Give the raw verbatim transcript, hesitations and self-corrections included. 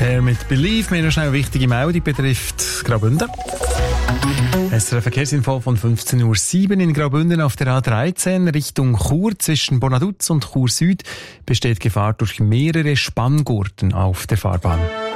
Cher mit Believe. Mir noch schnell eine wichtige Meldung betrifft Graubünden. Es ist ein Verkehrsinfo von fünfzehn Uhr sieben in Graubünden auf der A dreizehn Richtung Chur. Zwischen Bonaduz und Chur Süd besteht Gefahr durch mehrere Spanngurten auf der Fahrbahn.